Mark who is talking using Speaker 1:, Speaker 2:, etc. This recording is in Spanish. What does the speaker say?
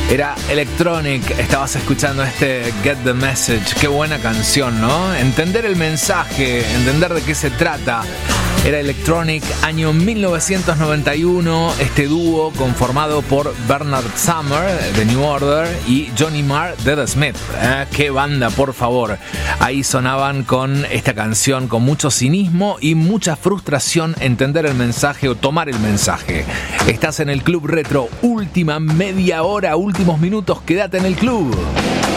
Speaker 1: Era Electronic, estabas escuchando este Get the Message. Qué buena canción, ¿no? Entender el mensaje, entender de qué se trata. Era Electronic, año 1991, este dúo conformado por Bernard Sumner de New Order y Johnny Marr de The Smith. ¡Qué banda, por favor! Ahí sonaban con esta canción con mucho cinismo y mucha frustración, entender el mensaje o tomar el mensaje. Estás en el Club Retro, última media hora, últimos minutos, quédate en el club.